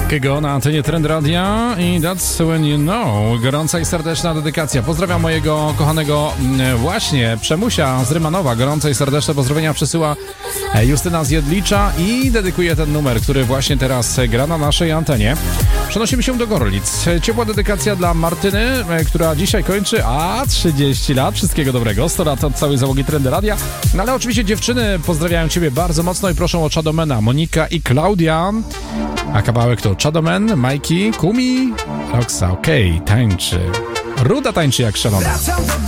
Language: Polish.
Takiego na antenie Trend Radia i That's When You Know. Gorąca i serdeczna dedykacja. Pozdrawiam mojego kochanego właśnie Przemusia z Rymanowa. Gorące i serdeczne pozdrowienia przesyła Justyna z Jedlicza i dedykuje ten numer, który właśnie teraz gra na naszej antenie. Przenosimy się do Gorlic. Ciepła dedykacja dla Martyny, która dzisiaj kończy 30 lat. Wszystkiego dobrego. 100 lat od całej załogi Trend Radia. No ale oczywiście dziewczyny pozdrawiają Ciebie bardzo mocno i proszą o Chadomena. Monika i Klaudia. A kawałek to Chadomen, Majki, Kumi, Roxa, tańczy. Ruda tańczy jak szalona.